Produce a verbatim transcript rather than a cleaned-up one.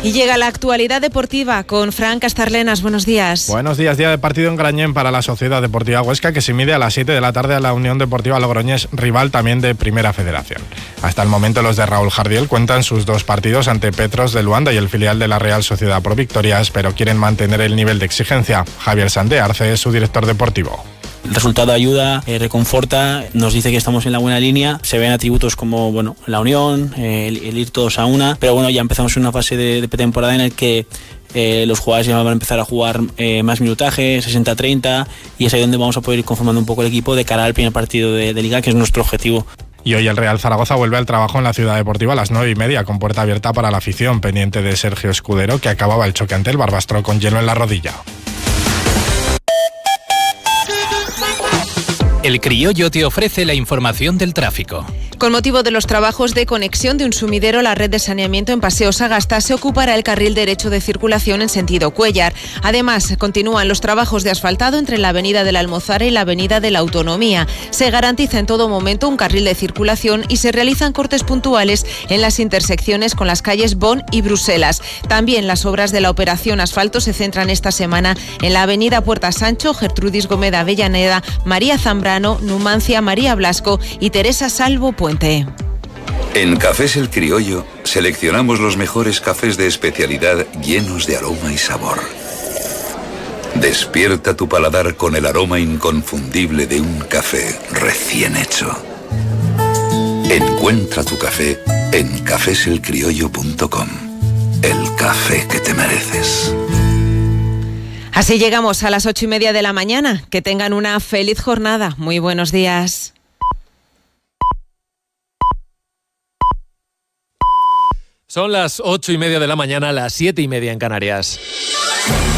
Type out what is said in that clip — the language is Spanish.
Y llega la actualidad deportiva con Fran Castarlenas. Buenos días. Buenos días. Día de partido en Grañén para la Sociedad Deportiva Huesca, que se mide a las siete de la tarde a la Unión Deportiva Logroñés, rival también de Primera Federación. Hasta el momento los de Raúl Jardiel cuentan sus dos partidos ante Petros de Luanda y el filial de la Real Sociedad por victorias, pero quieren mantener el nivel de exigencia. Javier Sandearce es su director deportivo. El resultado ayuda, eh, reconforta, nos dice que estamos en la buena línea. Se ven atributos como bueno, la unión, eh, el, el ir todos a una, pero bueno, ya empezamos en una fase de, de pretemporada en el que eh, los jugadores ya van a empezar a jugar eh, más minutaje, sesenta a treinta, y es ahí donde vamos a poder ir conformando un poco el equipo de cara al primer partido de, de Liga, que es nuestro objetivo. Y hoy el Real Zaragoza vuelve al trabajo en la Ciudad Deportiva a las nueve y media, con puerta abierta para la afición, pendiente de Sergio Escudero, que acababa el choque ante el Barbastro con hielo en la rodilla. El Criollo te ofrece la información del tráfico. Con motivo de los trabajos de conexión de un sumidero, la red de saneamiento en Paseo Sagasta se ocupará el carril derecho de circulación en sentido Cuéllar. Además, continúan los trabajos de asfaltado entre la avenida de la Almozara y la avenida de la Autonomía. Se garantiza en todo momento un carril de circulación y se realizan cortes puntuales en las intersecciones con las calles Bonn y Bruselas. También las obras de la operación asfalto se centran esta semana en la avenida Puerta Sancho, Gertrudis Gómez Avellaneda, María Zambrano, Numancia, María Blasco y Teresa Salvo Puente. En Cafés El Criollo seleccionamos los mejores cafés de especialidad llenos de aroma y sabor. Despierta tu paladar con el aroma inconfundible de un café recién hecho. Encuentra tu café en cafés el criollo punto com. El café que te mereces. Así llegamos a las ocho y media de la mañana. Que tengan una feliz jornada. Muy buenos días. Son las ocho y media de la mañana, las siete y media en Canarias.